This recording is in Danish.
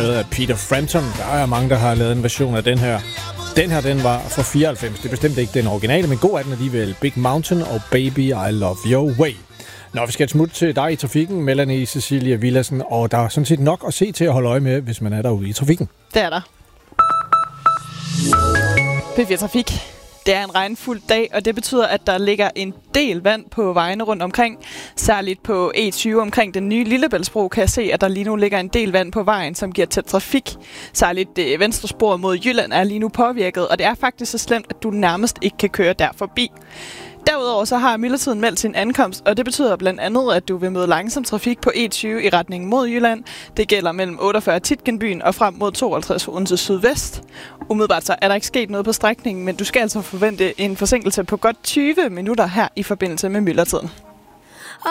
skrevet af Peter Frampton. Der er mange, der har lavet en version af den her. Den var fra 94. Det er bestemt ikke den originale, men god er den alligevel. Big Mountain og Baby I Love Your Way. Nå, vi skal smutte til dig i trafikken, Melanie Cecilia Villadsen, og der er sådan set nok at se til at holde øje med, hvis man er derude i trafikken. Det er der. P4 Trafik. Det er en regnfuld dag, og det betyder, at der ligger en del vand på vejene rundt omkring. Særligt på E20 omkring den nye Lillebæltsbro kan jeg se, at der lige nu ligger en del vand på vejen, som giver tæt trafik. Særligt det venstre spor mod Jylland er lige nu påvirket, og det er faktisk så slemt, at du nærmest ikke kan køre der forbi. Derudover så har myldretiden meldt sin ankomst, og det betyder blandt andet, at du vil møde langsom trafik på E20 i retning mod Jylland. Det gælder mellem 48 Tietgenbyen og frem mod 52 Odense Sydvest. Umiddelbart så er der ikke sket noget på strækningen, men du skal altså forvente en forsinkelse på godt 20 minutter her i forbindelse med myldretiden.